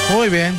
Muy bien.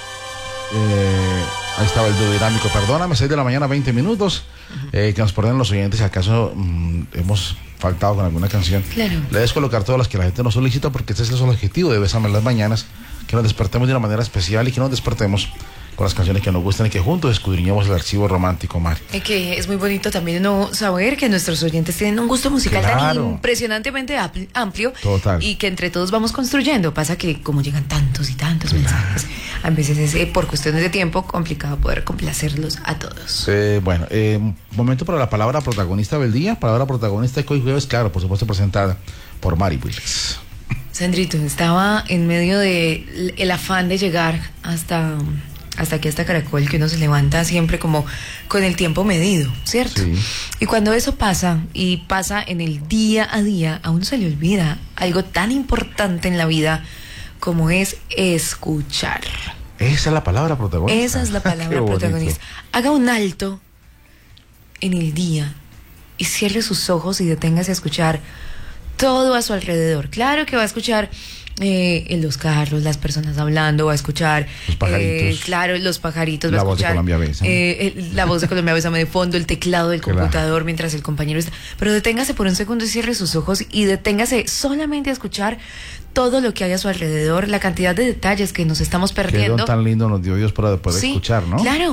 Ahí estaba el dúo dinámico. Perdóname, 6 de la mañana, 20 minutos. Que nos perdonen los oyentes si acaso hemos faltado con alguna canción. Claro. Le debes colocar todas las que la gente nos solicita, porque ese es el objetivo de Bésame en las mañanas, que nos despertemos de una manera especial y que nos despertemos con las canciones que nos gustan y que juntos escudriñemos el archivo romántico, Mari. Que es muy bonito también uno saber que nuestros oyentes tienen un gusto musical tan impresionantemente amplio. Total. Y que entre todos vamos construyendo. Pasa que como llegan tantos y tantos mensajes, a veces es por cuestiones de tiempo complicado poder complacerlos a todos. Bueno, momento para la palabra protagonista del día. Palabra protagonista que hoy jueves, claro, por supuesto presentada por Mari Willis. Sandrito, estaba en medio de el afán de llegar hasta aquí, hasta Caracol, que uno se levanta siempre como con el tiempo medido, ¿cierto? Sí. Y cuando eso pasa, y pasa en el día a día, a uno se le olvida algo tan importante en la vida como es escuchar. Esa es la palabra protagonista. Esa es la palabra protagonista. Haga un alto en el día y cierre sus ojos y deténgase a escuchar todo a su alrededor. Claro que va a escuchar en los carros, las personas hablando, va a escuchar los pajaritos, claro, los pajaritos, la va a voz escuchar de Colombia Bésame. La voz de Colombia Bésame de fondo, el teclado del computador mientras el compañero está. Pero deténgase por un segundo y cierre sus ojos y deténgase solamente a escuchar todo lo que hay a su alrededor, la cantidad de detalles que nos estamos perdiendo. Qué don tan lindo nos dio Dios para poder escuchar, ¿no? Claro,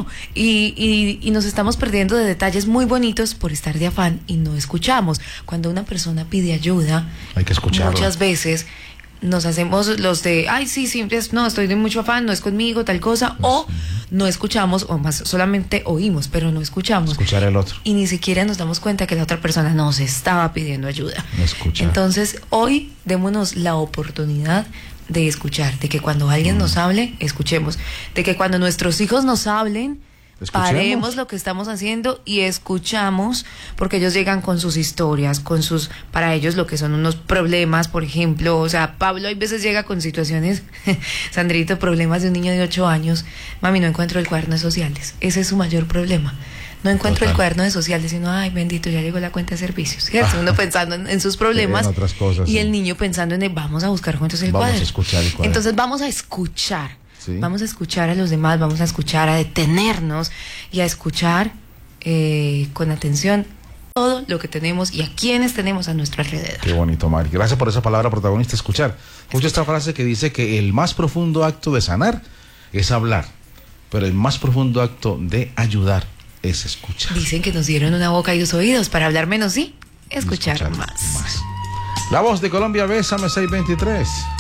y nos estamos perdiendo de detalles muy bonitos por estar de afán y no escuchamos. Cuando una persona pide ayuda, hay que escucharlo. Muchas veces nos hacemos los de, ay, sí, no, estoy de mucho afán, no es conmigo, tal cosa, o no escuchamos, o más solamente oímos, pero no escuchamos. Escuchar el otro. Y ni siquiera nos damos cuenta que la otra persona nos estaba pidiendo ayuda. No escucha. Entonces, hoy démonos la oportunidad de escuchar, de que cuando alguien nos hable, escuchemos, de que cuando nuestros hijos nos hablen, paremos lo que estamos haciendo y escuchamos, porque ellos llegan con sus historias, para ellos lo que son unos problemas, por ejemplo, o sea, Pablo hay veces llega con situaciones, Sandrito, problemas de un niño de 8 años, mami, no encuentro el cuaderno de sociales, ese es su mayor problema. No encuentro el cuaderno de sociales, sino, ay, bendito, ya llegó la cuenta de servicios, ¿cierto? Uno pensando en sus problemas, en otras cosas, y el niño pensando en vamos a buscar juntos el cuaderno. Vamos a escuchar el cuaderno. Entonces vamos a escuchar. Sí. Vamos a escuchar a los demás, vamos a escuchar, a detenernos y a escuchar con atención todo lo que tenemos y a quienes tenemos a nuestro alrededor. Qué bonito, Mari. Gracias por esa palabra protagonista, escuchar. Escucha esta frase que dice que el más profundo acto de sanar es hablar, pero el más profundo acto de ayudar es escuchar. Dicen que nos dieron una boca y dos oídos para hablar menos y escuchar más. La voz de Colombia Bésame 623.